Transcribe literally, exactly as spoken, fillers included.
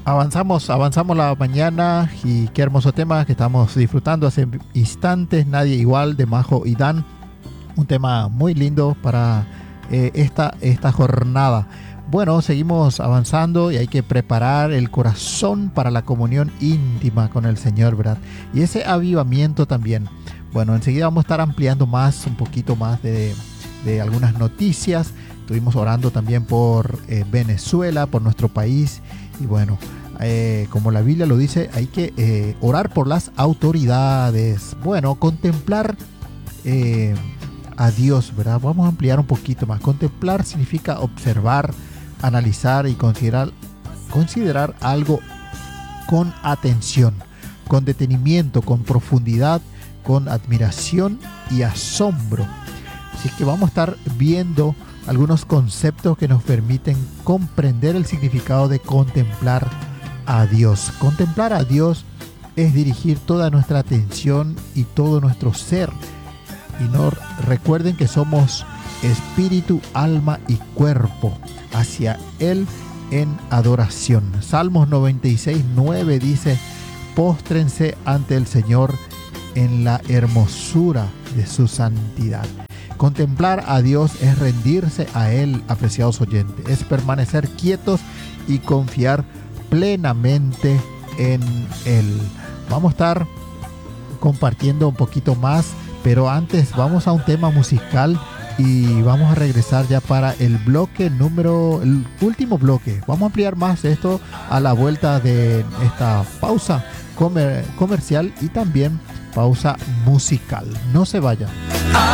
Avanzamos, avanzamos la mañana y qué hermoso tema que estamos disfrutando hace instantes. Nadie igual de Majo y Dan. Un tema muy lindo para eh, esta, esta jornada. Bueno, seguimos avanzando y hay que preparar el corazón para la comunión íntima con el Señor, ¿verdad? Y ese avivamiento también. Bueno, enseguida vamos a estar ampliando más, un poquito más de, de algunas noticias. Estuvimos orando también por eh, Venezuela, por nuestro país. Y bueno, eh, como la Biblia lo dice, hay que eh, orar por las autoridades. Bueno, contemplar eh, a Dios, ¿verdad? Vamos a ampliar un poquito más. Contemplar significa observar, analizar y considerar, considerar algo con atención, con detenimiento, con profundidad, con admiración y asombro. Así que vamos a estar viendo algunos conceptos que nos permiten comprender el significado de contemplar a Dios. Contemplar a Dios es dirigir toda nuestra atención y todo nuestro ser. Y no recuerden que somos espíritu, alma y cuerpo hacia Él en adoración. Salmos noventa y seis, nueve dice: póstrense ante el Señor en la hermosura de su santidad. Contemplar a Dios es rendirse a Él, apreciados oyentes. Es permanecer quietos y confiar plenamente en Él. Vamos a estar compartiendo un poquito más, pero antes vamos a un tema musical y vamos a regresar ya para el bloque número, el último bloque. Vamos a ampliar más esto a la vuelta de esta pausa comer, comercial y también pausa musical. No se vayan.